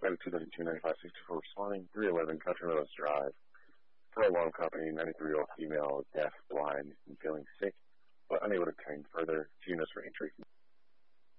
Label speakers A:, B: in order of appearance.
A: Item 232-9564 responding, 311 Country Meadows Drive. For Alarm Company, 93-year-old female, deaf, blind, and feeling sick.